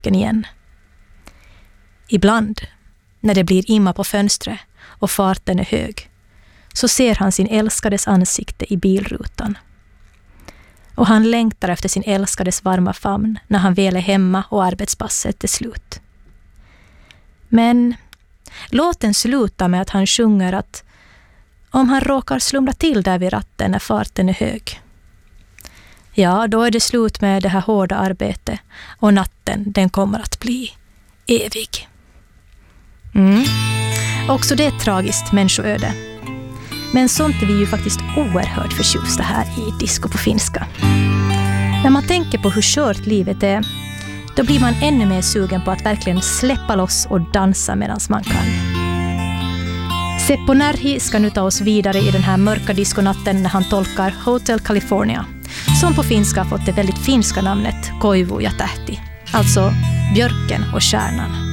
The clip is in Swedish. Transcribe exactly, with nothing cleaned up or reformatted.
musiken igen. Ibland, när det blir imma på fönstret och farten är hög, så ser han sin älskades ansikte i bilrutan. Och han längtar efter sin älskades varma famn när han väl är hemma och arbetspasset är slut. Men låten slutar med att han sjunger att om han råkar slumra till där vid ratten när farten är hög, ja, då är det slut med det här hårda arbetet och natten, den kommer att bli evig. Mm. Också det är ett tragiskt människoöde. Men sånt är vi ju faktiskt oerhört förtjusta här i Disco på finska. När man tänker på hur skört livet är, då blir man ännu mer sugen på att verkligen släppa loss och dansa medan man kan. Seppo Närhi ska nu ta oss vidare i den här mörka diskonatten när han tolkar Hotel California, som på finska har fått det väldigt finska namnet Koivu ja tähti, alltså björken och stjärnan.